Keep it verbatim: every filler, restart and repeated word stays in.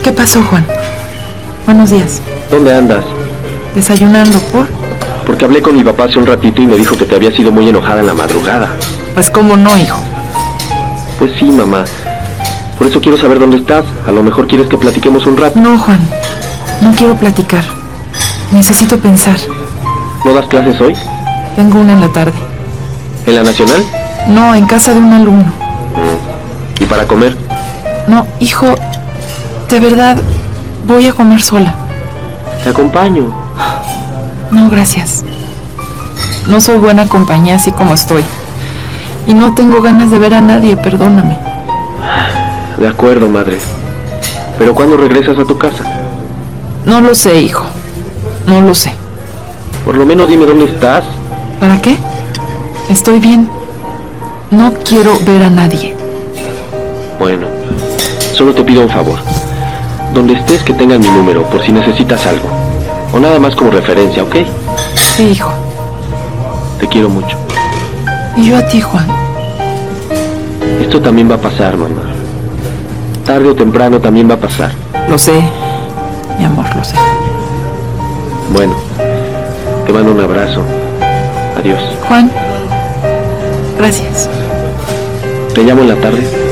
¿Qué pasó, Juan? Buenos días. ¿Dónde andas? ¿Desayunando por? Porque hablé con mi papá hace un ratito y me dijo que te había sido muy enojada en la madrugada. Pues cómo no, hijo. Pues sí, mamá. Por eso quiero saber dónde estás. A lo mejor quieres que platiquemos un rato. No, Juan. No quiero platicar. Necesito pensar. ¿No das clases hoy? Tengo una en la tarde. ¿En la Nacional? No, en casa de un alumno. ¿Y para comer? No, hijo. De verdad, voy a comer sola. Te acompaño. No, gracias. No soy buena compañía así como estoy. Y no tengo ganas de ver a nadie, perdóname. De acuerdo, madre. ¿Pero cuándo regresas a tu casa? No lo sé, hijo. No lo sé. Por lo menos dime dónde estás. ¿Para qué? Estoy bien. No quiero ver a nadie. Bueno, solo te pido un favor. Donde estés, que tengan mi número, por si necesitas algo. O nada más como referencia, ¿ok? Sí, hijo. Te quiero mucho. Y yo a ti, Juan. Esto también va a pasar, mamá. Tarde o temprano también va a pasar. Lo sé, mi amor, lo sé. Bueno, te mando un abrazo. Adiós. Juan, gracias. ¿Te llamo en la tarde?